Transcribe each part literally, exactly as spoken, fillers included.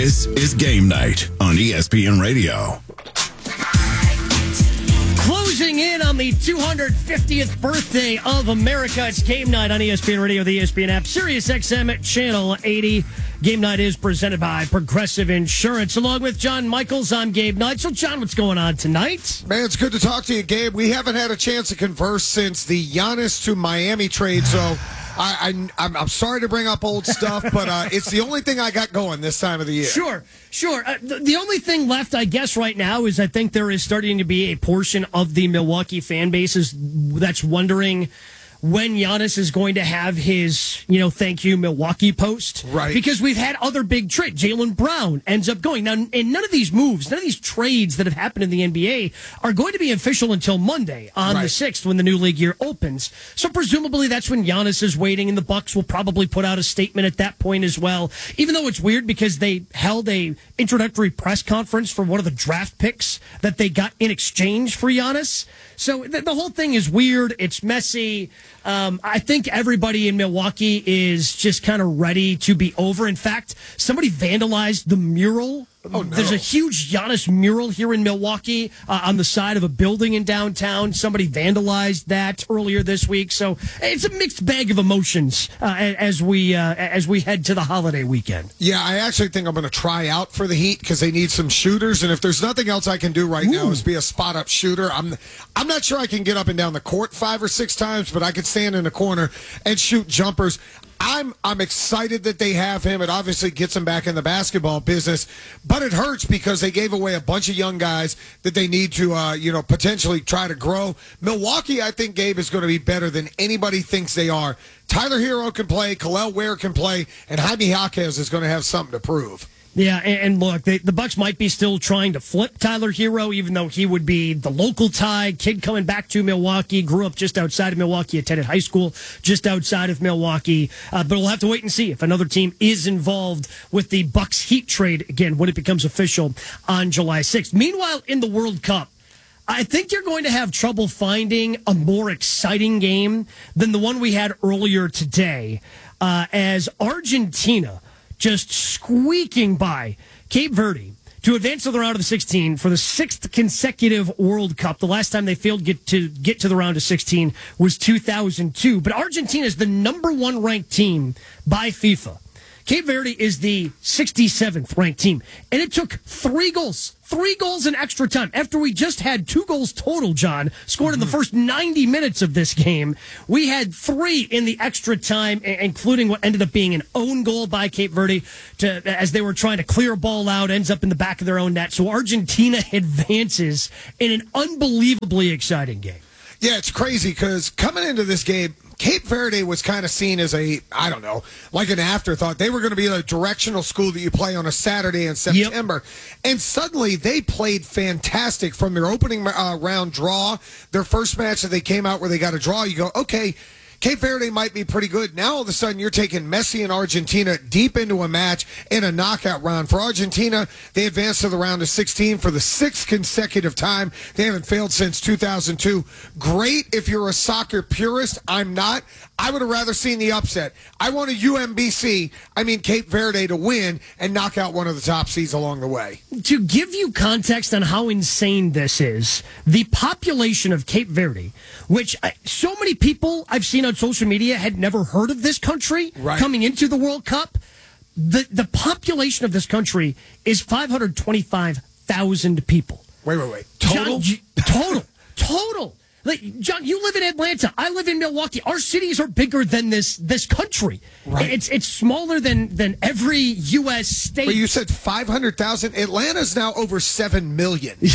This is Game Night on E S P N Radio. Closing in on the two hundred fiftieth birthday of America, it's Game Night on E S P N Radio, the E S P N app, Sirius X M Channel eighty. Game Night is presented by Progressive Insurance. Along with John Michaels, I'm Gabe Knight. So, John, what's going on tonight? Man, it's good to talk to you, Gabe. We haven't had a chance to converse since the Giannis to Miami trade, so I, I, I'm, I'm sorry to bring up old stuff, but uh, it's the only thing I got going this time of the year. Sure, sure. Uh, the, the only thing left, I guess, right now is I think there is starting to be a portion of the Milwaukee fan base is, that's wondering when Giannis is going to have his, you know, thank you, Milwaukee post. Right. Because we've had other big trades. Jaylen Brown ends up going. Now, and none of these moves, none of these trades that have happened in the N B A are going to be official until Monday on right. the sixth when the new league year opens. So presumably that's when Giannis is waiting, and the Bucks will probably put out a statement at that point as well. Even though it's weird because they held a introductory press conference for one of the draft picks that they got in exchange for Giannis. So the, the whole thing is weird. It's messy. Um, I think everybody in Milwaukee is just kind of ready to be over. In fact, somebody vandalized the mural. Oh, no. There's a huge Giannis mural here in Milwaukee uh, on the side of a building in downtown. Somebody vandalized that earlier this week. So it's a mixed bag of emotions uh, as we uh, as we head to the holiday weekend. Yeah, I actually think I'm going to try out for the Heat because they need some shooters, and if there's nothing else I can do right Ooh. now is be a spot-up shooter. I'm I'm not sure I can get up and down the court five or six times, but I could stand in the corner and shoot jumpers. I'm I'm excited that they have him. It obviously gets him back in the basketball business, but it hurts because they gave away a bunch of young guys that they need to, uh, you know, potentially try to grow. Milwaukee, I think, Gabe, is going to be better than anybody thinks they are. Tyler Hero can play, Khalil Ware can play, and Jaime Jaquez is going to have something to prove. Yeah, and, and look, they, the Bucks might be still trying to flip Tyler Hero, even though he would be the local tie, kid coming back to Milwaukee, grew up just outside of Milwaukee, attended high school just outside of Milwaukee. Uh, but we'll have to wait and see if another team is involved with the Bucks Heat trade, again, when it becomes official on July sixth. Meanwhile, in the World Cup, I think you're going to have trouble finding a more exciting game than the one we had earlier today, uh, as Argentina just squeaking by Cape Verde to advance to the round of the sixteen for the sixth consecutive World Cup. The last time they failed get to get to the round of sixteen was two thousand two. But Argentina is the number one ranked team by FIFA. Cape Verde is the sixty-seventh ranked team. And it took three goals. Three goals in extra time. After we just had two goals total, John, scored in the first ninety minutes of this game. We had three in the extra time, including what ended up being an own goal by Cape Verde to, as they were trying to clear a ball out, ends up in the back of their own net. So Argentina advances in an unbelievably exciting game. Yeah, it's crazy because coming into this game, Cape Verde was kind of seen as a, I don't know, like an afterthought. They were going to be a directional school that you play on a Saturday in September. Yep. And suddenly they played fantastic from their opening uh, round draw. Their first match that they came out where they got a draw, you go, okay, Cape Verde might be pretty good. Now, all of a sudden, you're taking Messi and Argentina deep into a match in a knockout round. For Argentina, they advanced to the round of sixteen for the sixth consecutive time. They haven't failed since two thousand two. Great if you're a soccer purist. I'm not. I would have rather seen the upset. I want a U M B C, I mean Cape Verde, to win and knock out one of the top seeds along the way. To give you context on how insane this is, the population of Cape Verde, which I, so many people I've seen on social media had never heard of this country right. coming into the World Cup, the, the population of this country is five hundred twenty-five thousand people. Wait, wait, wait. Total? John, total. Total. Like, John, you live in Atlanta. I live in Milwaukee. Our cities are bigger than this this country. Right. It's it's smaller than, than every U S state. But you said five hundred thousand. Atlanta's now over seven million. there,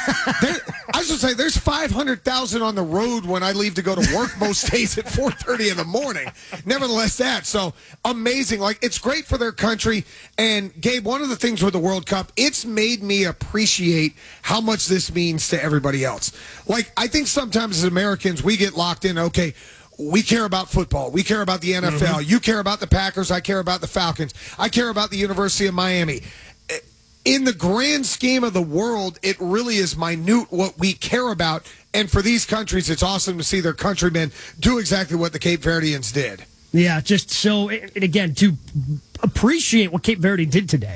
I was going to say, there's five hundred thousand on the road when I leave to go to work most days at four thirty in the morning. Nevertheless, that. So, amazing. Like, it's great for their country. And, Gabe, one of the things with the World Cup, it's made me appreciate how much this means to everybody else. Like, I think sometimes as Americans, we get locked in, okay, we care about football. We care about the N F L. Mm-hmm. You care about the Packers. I care about the Falcons. I care about the University of Miami. In the grand scheme of the world, it really is minute what we care about. And for these countries, it's awesome to see their countrymen do exactly what the Cape Verdeans did. Yeah, just so, and again, to appreciate what Cape Verde did today,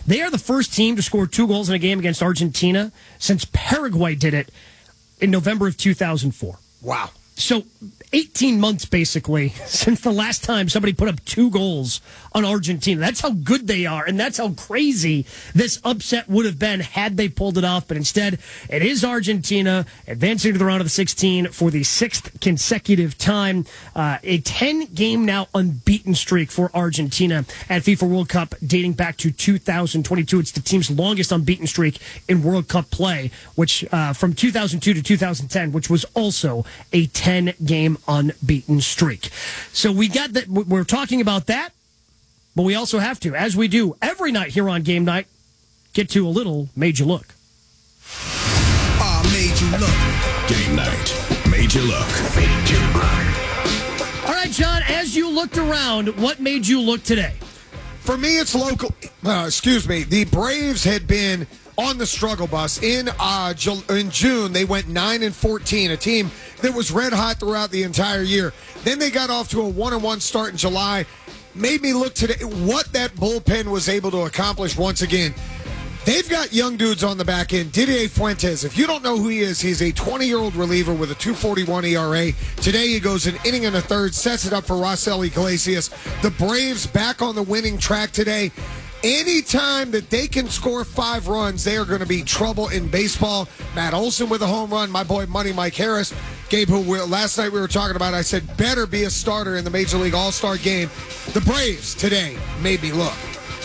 They are the first team to score two goals in a game against Argentina since Paraguay did it in November of two thousand four. Wow. So eighteen months, basically, since the last time somebody put up two goals on Argentina. That's how good they are, and that's how crazy this upset would have been had they pulled it off. But instead, it is Argentina advancing to the round of the sixteen for the sixth consecutive time. Uh, a ten-game now unbeaten streak for Argentina at FIFA World Cup dating back to two thousand twenty-two. It's the team's longest unbeaten streak in World Cup play, which uh, from two thousand two to two thousand ten, which was also a ten-game unbeaten streak. So we got that. We're talking about that, but we also have to, as we do every night here on Game Night, get to a little Made You Look. Ah, uh, Made You Look. Game Night. Made You Look. Made You Look. All right, John, as you looked around, what made you look today? For me, it's local. Uh, excuse me. The Braves had been on the struggle bus in uh, in June. They went nine and fourteen, a team that was red hot throughout the entire year. Then they got off to a one and one start in July. Made me look today what that bullpen was able to accomplish once again. They've got young dudes on the back end. Didier Fuentes, if you don't know who he is, he's a twenty-year-old reliever with a two forty-one E R A. Today he goes an inning and a third, sets it up for Raisel Iglesias. The Braves back on the winning track today. Anytime that they can score five runs, they are going to be trouble in baseball. Matt Olson with a home run. My boy Money Mike Harris. Gabe, who we, last night we were talking about, I said better be a starter in the Major League All-Star game. The Braves today made me look.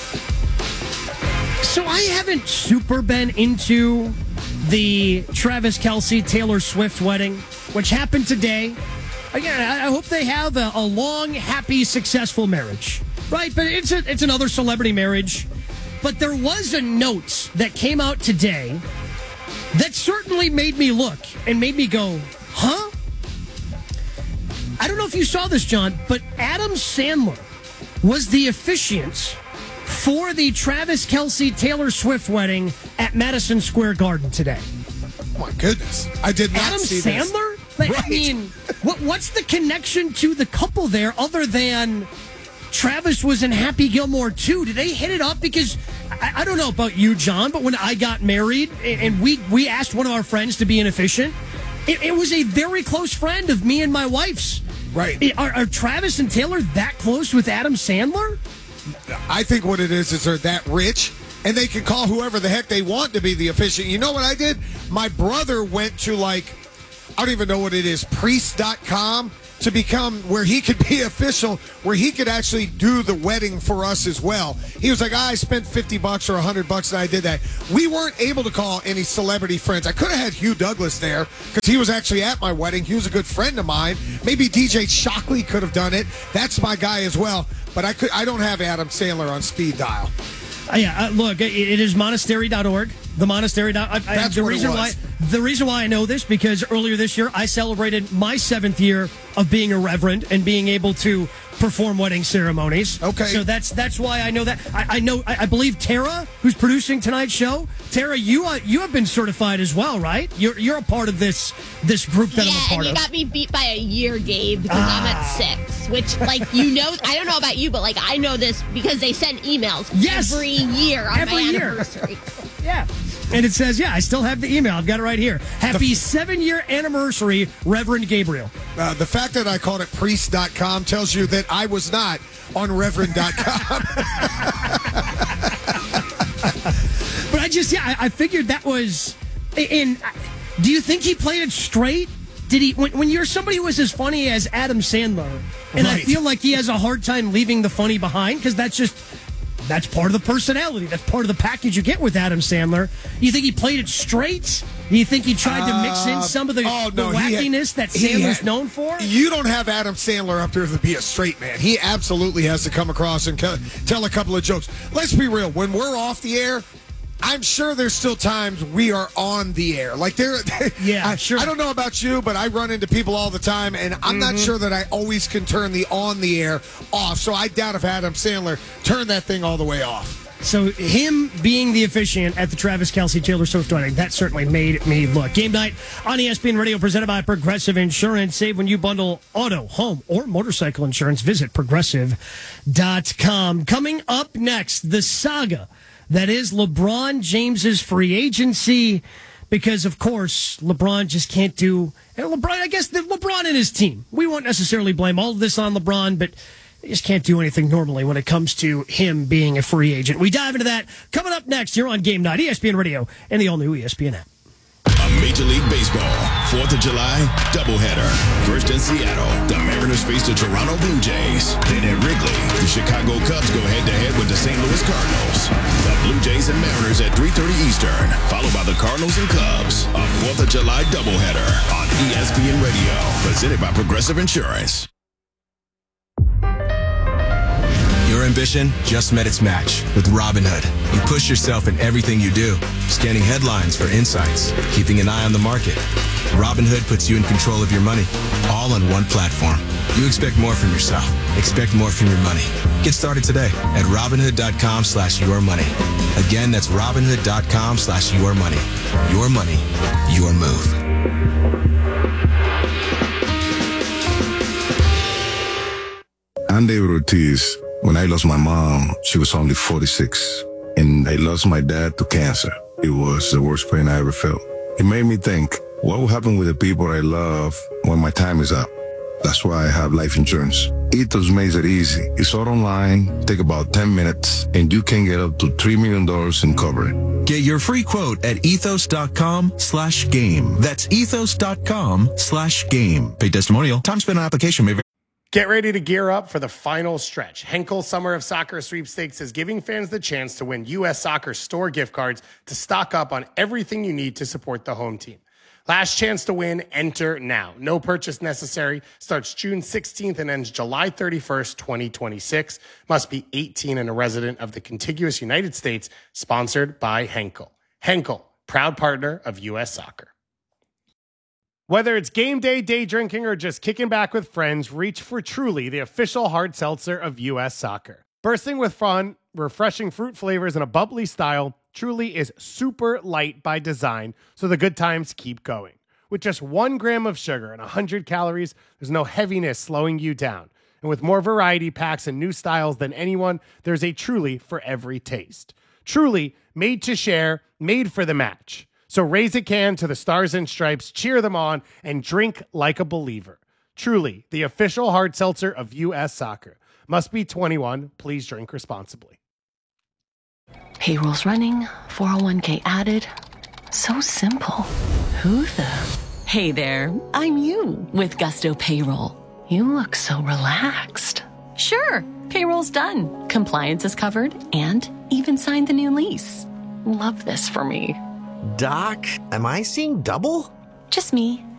So I haven't super been into the Travis Kelce, Taylor Swift wedding, which happened today. Again, I hope they have a, a long, happy, successful marriage. Right, but it's a, it's another celebrity marriage. But there was a note that came out today that certainly made me look and made me go, huh? I don't know if you saw this, John, but Adam Sandler was the officiant for the Travis Kelce Taylor Swift wedding at Madison Square Garden today. Oh my goodness. I did not Adam see Sandler? this. Like, Right. I mean, what, what's the connection to the couple there other than Travis was in Happy Gilmore too? Did they hit it up? Because I, I don't know about you, John, but when I got married and we, we asked one of our friends to be an officiant, it, it was a very close friend of me and my wife's. Right. Are, are Travis and Taylor that close with Adam Sandler? I think what it is is they're that rich, and they can call whoever the heck they want to be the officiant. You know what I did? My brother went to, like, I don't even know what it is, priest dot com, to become where he could be official, where he could actually do the wedding for us as well. He was like, I spent fifty bucks or one hundred bucks and I did that. We weren't able to call any celebrity friends. I could have had Hugh Douglas there because he was actually at my wedding. He was a good friend of mine. Maybe D J Shockley could have done it. That's my guy as well. But I could. I don't have Adam Sandler on speed dial. Uh, yeah, uh, look, it, it is monastery dot org. The monastery. I, I, That's the what it reason was. why the reason why I know this because earlier this year I celebrated my seventh year of being a reverend and being able to perform wedding ceremonies. Okay, so that's that's why I know that. I, I know. I, I believe Tara, who's producing tonight's show, Tara, you uh, you have been certified as well, right? You're you're a part of this this group that yeah, I'm a part and you of. got me beat by a year, Gabe, because Ah. I'm at six. Which, like, you know, I don't know about you, but like I know this because they send emails Yes. every year on Every my year. anniversary. Yeah. And it says, yeah, I still have the email. I've got it right here. Happy seven-year anniversary, Reverend Gabriel. Uh, the fact that I called it priest dot com tells you that I was not on reverend dot com. But I just, yeah, I, I figured that was. And do you think he played it straight? Did he? When, when you're somebody who was as funny as Adam Sandler, and I Right. feel like he has a hard time leaving the funny behind because that's just. That's part of the personality. That's part of the package you get with Adam Sandler. You think he played it straight? Do you think he tried to mix in some of the, oh, the no, he had- wackiness that he Sandler's had- known for? You don't have Adam Sandler up there to be a straight man. He absolutely has to come across and co- tell a couple of jokes. Let's be real. When we're off the air, I'm sure there's still times we are on the air. Like there, Yeah, I, sure. I don't know about you, but I run into people all the time, and I'm Mm-hmm. not sure that I always can turn the on the air off. So I doubt if Adam Sandler turned that thing all the way off. So him being the officiant at the Travis Kelce Taylor Swift wedding, that certainly made me look. Game Night on E S P N Radio presented by Progressive Insurance. Save when you bundle auto, home, or motorcycle insurance. Visit progressive dot com. Coming up next, the saga That is LeBron James's free agency, because, of course, LeBron just can't do... And LeBron, I guess the LeBron and his team. We won't necessarily blame all of this on LeBron, but they just can't do anything normally when it comes to him being a free agent. We dive into that coming up next here on Game Night, E S P N Radio, and the all-new E S P N app. A Major League Baseball, fourth of July doubleheader. First in Seattle, the Mariners face the Toronto Blue Jays. Then at Wrigley, the Chicago Cubs go head-to-head with the Saint Louis Cardinals. The Blue Jays and Mariners at three thirty Eastern, followed by the Cardinals and Cubs. A fourth of July doubleheader on E S P N Radio, presented by Progressive Insurance. Your ambition just met its match with Robinhood. You push yourself in everything you do, scanning headlines for insights, keeping an eye on the market. Robinhood puts you in control of your money, all on one platform. You expect more from yourself. Expect more from your money. Get started today at Robinhood.com slash your money. Again, that's Robinhood.com slash your money. Your money, your move. I'm David Ortiz. When I lost my mom, she was only forty-six, and I lost my dad to cancer. It was the worst pain I ever felt. It made me think, what will happen with the people I love when my time is up? That's why I have life insurance. Ethos makes it easy. It's all online, take about ten minutes, and you can get up to three million dollars in coverage. Get your free quote at ethos.com slash game. That's ethos.com slash game. Pay testimonial. Time spent on application may vary. Get ready to gear up for the final stretch. Henkel Summer of Soccer Sweepstakes is giving fans the chance to win U S Soccer store gift cards to stock up on everything you need to support the home team. Last chance to win, enter now. No purchase necessary. Starts June sixteenth and ends July thirty-first, twenty twenty-six. Must be eighteen and a resident of the contiguous United States. Sponsored by Henkel. Henkel, proud partner of U S Soccer. Whether it's game day, day drinking, or just kicking back with friends, reach for Truly, the official hard seltzer of U S Soccer. Bursting with fun, refreshing fruit flavors, and a bubbly style, Truly is super light by design, so the good times keep going. With just one gram of sugar and one hundred calories, there's no heaviness slowing you down. And with more variety packs and new styles than anyone, there's a Truly for every taste. Truly, made to share, made for the match. So raise a can to the Stars and Stripes, cheer them on, and drink like a believer. Truly, the official hard seltzer of U S Soccer. Must be twenty-one. Please drink responsibly. Payroll's running, four oh one k added. So simple. Who the? Hey there, I'm you with Gusto Payroll. You look so relaxed. Sure, payroll's done. Compliance is covered and even signed the new lease. Love this for me. Doc, am I seeing double? Just me.